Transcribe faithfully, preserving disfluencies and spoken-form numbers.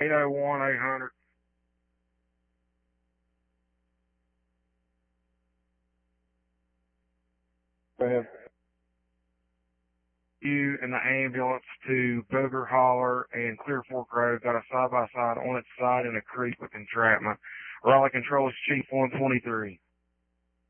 eight oh one, eight hundred. Go ahead. You and the ambulance to Booger Holler and Clear Fork Road. Got a side-by-side on its side in a creek with entrapment. Raleigh Control is Chief one twenty-three.